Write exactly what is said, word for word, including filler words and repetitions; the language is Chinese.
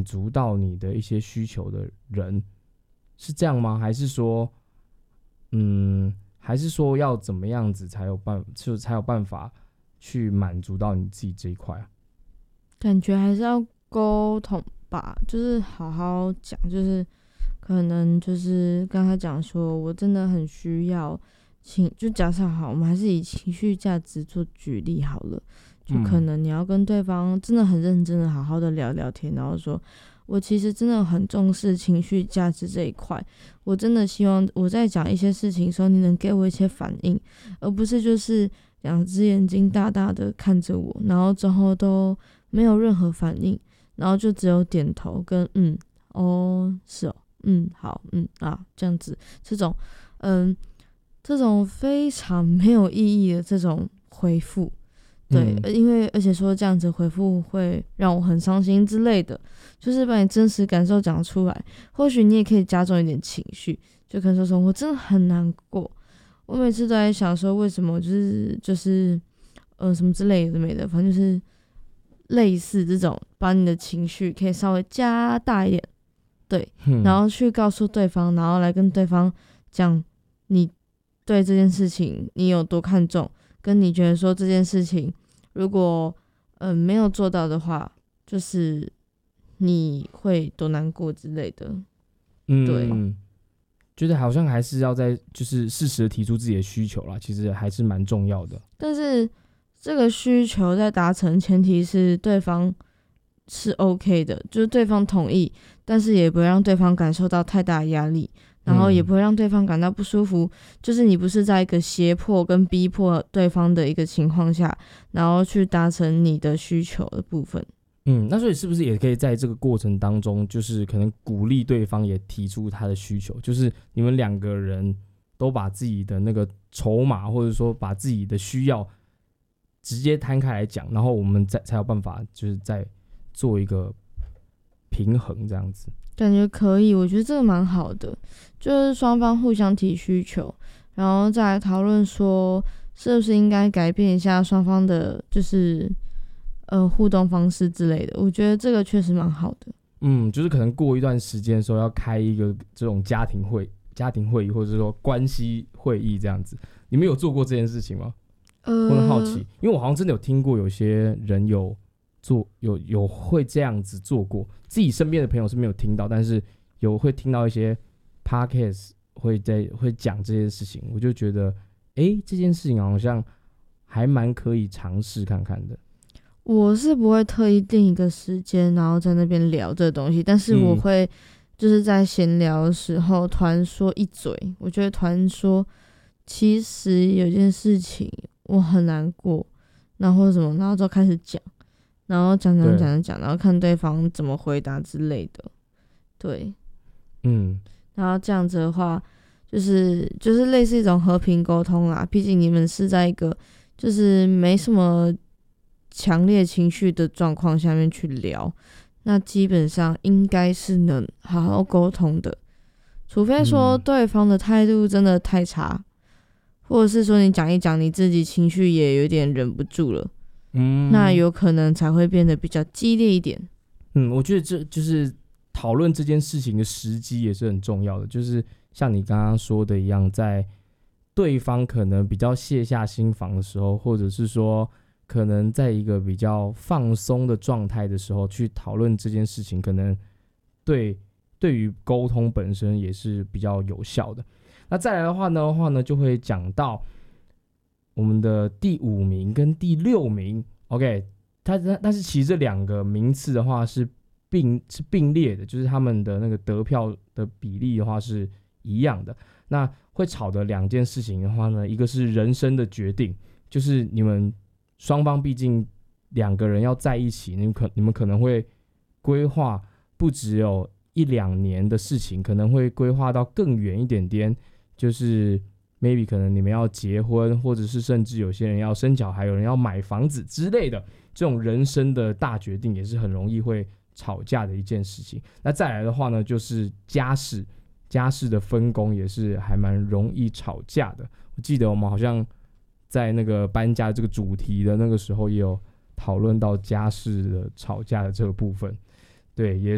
满足到你的一些需求的人，是这样吗？还是说，嗯，还是说要怎么样子才有办，就才有办法去满足到你自己这一块啊？ 感觉还是要沟通吧，就是好好讲，就是可能就是刚才讲说，我真的很需要情，就假设好，我们还是以情绪价值做举例好了，就可能你要跟对方真的很认真的好好的聊聊天，然后说我其实真的很重视情绪价值这一块，我真的希望我在讲一些事情的时候，你能给我一些反应，而不是就是两只眼睛大大的看着我，然后之后都没有任何反应，然后就只有点头跟嗯哦是哦嗯好嗯啊这样子，这种嗯这种非常没有意义的这种回复，对、嗯，因为而且说这样子回复会让我很伤心之类的，就是把你真实感受讲出来，或许你也可以加重一点情绪，就可能说什么我真的很难过，我每次都在想说为什么就是就是呃什么之类的没的，反正就是类似这种，把你的情绪可以稍微加大一点，对、嗯，然后去告诉对方，然后来跟对方讲你对这件事情你有多看重，跟你觉得说这件事情如果呃没有做到的话，就是你会多难过之类的。嗯， 对，觉得好像还是要在就是适时的提出自己的需求啦，其实还是蛮重要的。 但是这个需求在达成前提是对方是 OK 的，就是对方同意，但是也不会让对方感受到太大的压力，然后也不会让对方感到不舒服、嗯、就是你不是在一个胁迫跟逼迫对方的一个情况下，然后去达成你的需求的部分。 嗯，那所以是不是也可以在这个过程当中，就是可能鼓励对方也提出他的需求，就是你们两个人都把自己的那个筹码，或者说把自己的需要直接摊开来讲，然后我们再才有办法就是再做一个平衡这样子。 感觉可以，我觉得这个蛮好的，就是双方互相提需求，然后再来讨论说是不是应该改变一下双方的就是呃互动方式之类的，我觉得这个确实蛮好的。 嗯，就是可能过一段时间的时候要开一个这种家庭会家庭会议，或者是说关系会议这样子，你们有做过这件事情吗？呃，我很好奇，因为我好像真的有听过有些人有做有有会这样子做过，自己身边的朋友是没有听到，但是有会听到一些 podcast 会在会讲这件事情，我就觉得哎、欸，这件事情好像还蛮可以尝试看看的。 我是不会特意定一个时间然后在那边聊这个东西，但是我会就是在闲聊的时候突然说一嘴，我觉得突然说其实有件事情我很难过，然后什么，然后就开始讲，然后讲讲讲讲，然后看对方怎么回答之类的，对，嗯，然后这样子的话，就是就是类似一种和平沟通啦。毕竟你们是在一个就是没什么强烈情绪的状况下面去聊，那基本上应该是能好好沟通的，除非说对方的态度真的太差。嗯，或者是说你讲一讲你自己情绪也有点忍不住了，嗯，那有可能才会变得比较激烈一点。 嗯，我觉得这就是讨论这件事情的时机也是很重要的，就是像你刚刚说的一样，在对方可能比较卸下心防的时候，或者是说可能在一个比较放松的状态的时候去讨论这件事情，可能对对于沟通本身也是比较有效的。那再来的话呢的话呢，就会讲到我们的第五名跟第六名 ，OK， 它但是其实这两个名次的话是并是并列的，就是他们的那个得票的比例的话是一样的。那会吵的两件事情的话呢，一个是人生的决定，就是你们双方毕竟两个人要在一起，你们可你们可能会规划不只有一两年的事情，可能会规划到更远一点点。就是 maybe 可能你们要结婚，或者是甚至有些人要生小孩，有人要买房子之类的，这种人生的大决定也是很容易会吵架的一件事情。那再来的话呢，就是家事，家事的分工也是还蛮容易吵架的。我记得我们好像在那个搬家这个主题的那个时候也有讨论到家事的吵架的这个部分，对，也